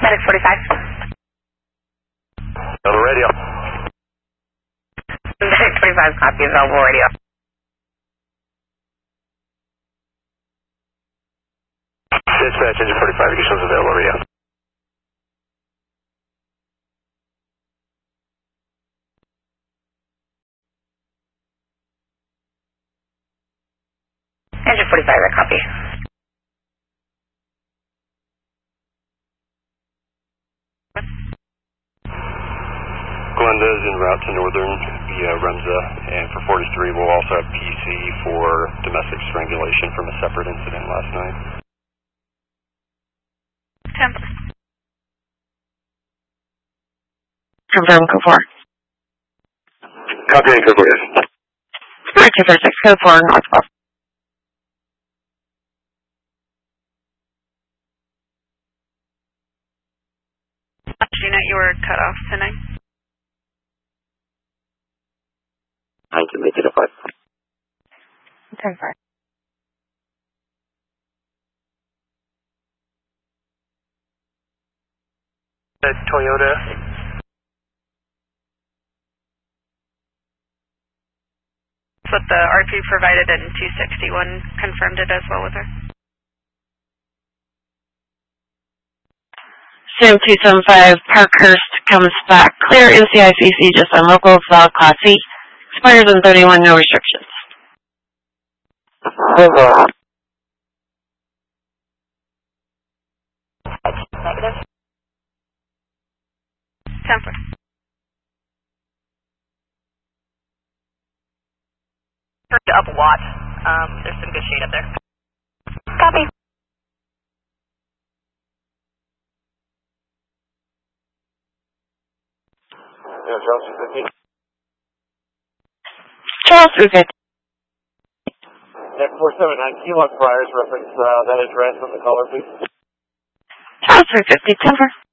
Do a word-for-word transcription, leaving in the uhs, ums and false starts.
Medic forty-five. On the radio. Medic forty-five, copy, available radio. Dispatch, engine forty-five, you shows available radio. Engine forty-five, I copy. Glenda is en route to Northern via Remza, and for forty-three we'll also have P C for domestic strangulation from a separate incident last night. ten. Confirm, code four. Copy, code four, yes. Alright, two four six, code four, northwest. Unit, you were cut off tonight. I can make it a five. ten five. Uh, Toyota. What the R P provided in two sixty-one confirmed it as well with her. Sam two seven five, Parkhurst comes back. Clear N C I C C just on local file class C. Expires on thirty-one, no restrictions. Over. Negative. ten four. Up a lot. Um, there's some good shade up there. Copy. Yeah, Charles two fifty. Charles two fifty. Net four seven nine, Key Lock Friars, reference uh, that address and the color, please. Charles three fifty, ten four.